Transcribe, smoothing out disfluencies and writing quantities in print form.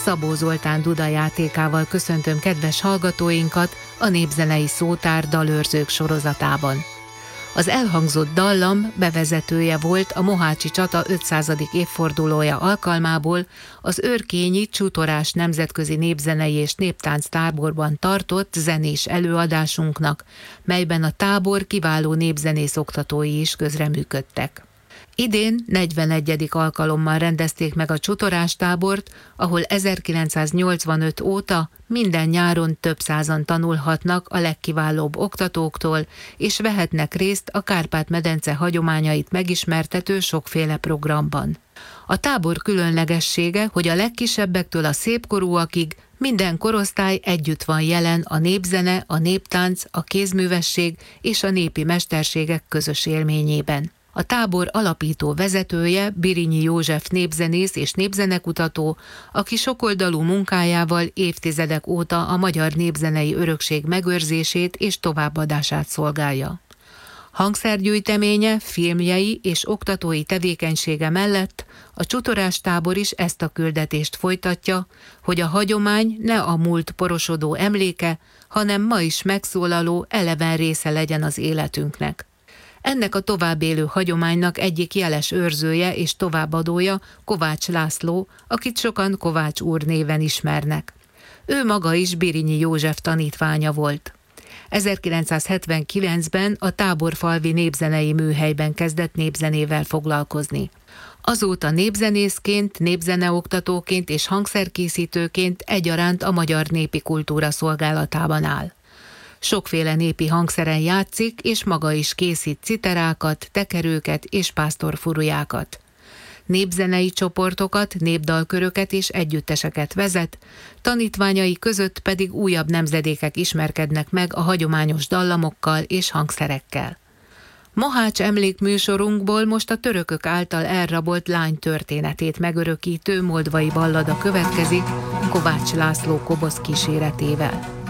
Szabó Zoltán Duda játékával köszöntöm kedves hallgatóinkat a Népzenei Szótár dalőrzők sorozatában. Az elhangzott dallam bevezetője volt a Mohácsi csata 500. évfordulója alkalmából az Örkényi Csutorás Nemzetközi Népzenei és Néptánc Táborban tartott zenés előadásunknak, melyben a tábor kiváló népzenész oktatói is közreműködtek. Idén 41. alkalommal rendezték meg a Csutorás tábort, ahol 1985 óta minden nyáron több százan tanulhatnak a legkiválóbb oktatóktól, és vehetnek részt a Kárpát-medence hagyományait megismertető sokféle programban. A tábor különlegessége, hogy a legkisebbektől a szépkorúakig minden korosztály együtt van jelen a népzene, a néptánc, a kézművesség és a népi mesterségek közös élményében. A tábor alapító vezetője Birinyi József népzenész és népzenekutató, aki sokoldalú munkájával évtizedek óta a magyar népzenei örökség megőrzését és továbbadását szolgálja. Hangszergyűjteménye, filmjei és oktatói tevékenysége mellett a Csutorás tábor is ezt a küldetést folytatja, hogy a hagyomány ne a múlt porosodó emléke, hanem ma is megszólaló, eleven része legyen az életünknek. Ennek a továbbélő hagyománynak egyik jeles őrzője és továbbadója Kovács László, akit sokan Kovács úr néven ismernek. Ő maga is Birinyi József tanítványa volt. 1979-ben a Táborfalvi Népzenei Műhelyben kezdett népzenével foglalkozni. Azóta népzenészként, népzeneoktatóként és hangszerkészítőként egyaránt a magyar népi kultúra szolgálatában áll. Sokféle népi hangszeren játszik, és maga is készít citerákat, tekerőket és pásztorfurujákat. Népzenei csoportokat, népdalköröket és együtteseket vezet, tanítványai között pedig újabb nemzedékek ismerkednek meg a hagyományos dallamokkal és hangszerekkel. Mohács emlékműsorunkból most a törökök által elrabolt lány történetét megörökítő moldvai ballada következik Kovács László kobosz kíséretével.